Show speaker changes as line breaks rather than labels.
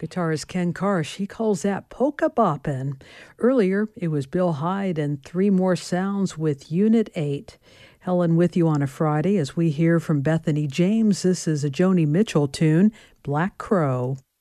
Guitarist Ken Karsh, he calls that polka boppin'. Earlier, it was Bill Hyde and Three More Sounds with Unit 8. Helen with you on a Friday as we hear from Bethany James. This is a Joni Mitchell tune, Black Crow.